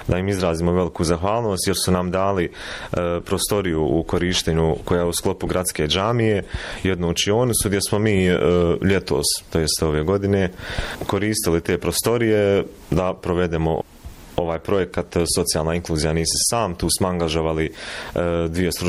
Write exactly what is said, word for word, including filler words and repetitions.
da im izrazimo veliku zahvalnost jer su nam dali e, prostoriju u korištenju koja je u sklopu gradske džamije, jednu učionicu gdje smo mi e, ljetos, to jest ove godine, koristili te prostorije da provedemo ovaj projekat Socijalna inkluzija nisi sam. Tu smo angažovali e, dvije stručne